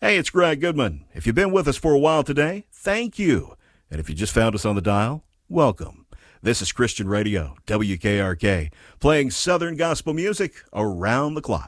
Hey, it's Greg Goodman. If you've been with us for a while today, thank you. And if you just found us on the dial, welcome. This is Christian Radio, WKRK, playing Southern gospel music around the clock.